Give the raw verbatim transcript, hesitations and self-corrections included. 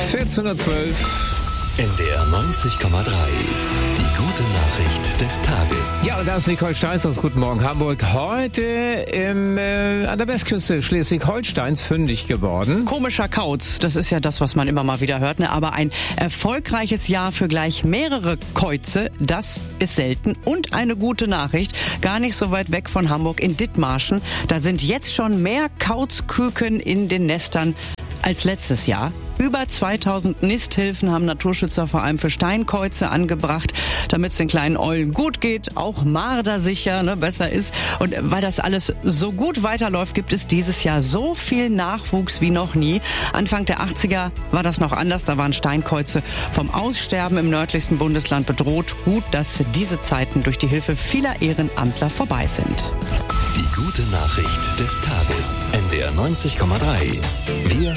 vierzehn Uhr zwölf. N D R neunzig Komma drei. Die gute Nachricht des Tages. Ja, und da ist Nicole Steins aus Guten Morgen Hamburg. Heute im, äh, an der Westküste Schleswig-Holsteins fündig geworden. Komischer Kauz, das ist ja das, was man immer mal wieder hört. Ne? Aber ein erfolgreiches Jahr für gleich mehrere Käuze, das ist selten. Und eine gute Nachricht, gar nicht so weit weg von Hamburg in Dithmarschen. Da sind jetzt schon mehr Kauzküken in den Nestern als letztes Jahr. Über zweitausend Nisthilfen haben Naturschützer vor allem für Steinkäuze angebracht, damit es den kleinen Eulen gut geht, auch mardersicher, ne, besser ist. Und weil das alles so gut weiterläuft, gibt es dieses Jahr so viel Nachwuchs wie noch nie. Anfang der achtziger war das noch anders, da waren Steinkäuze vom Aussterben im nördlichsten Bundesland bedroht. Gut, dass diese Zeiten durch die Hilfe vieler Ehrenamtler vorbei sind. Die gute Nachricht des Tages. N D R neunzig Komma drei. Wir